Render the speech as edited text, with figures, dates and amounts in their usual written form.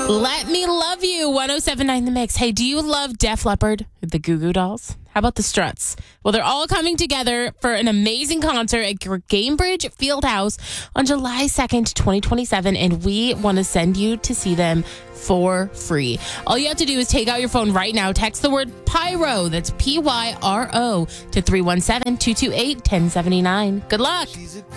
Let Me Love You, 1079 The Mix. Hey, do you love Def Leppard, the Goo Goo Dolls? How about the Struts? Well, they're all coming together for an amazing concert at Gamebridge Fieldhouse on July 2nd, 2027, and we want to send you to see them for free. All you have to do is take out your phone right now, text the word PYRO, that's PYRO, to 317-228-1079. Good luck.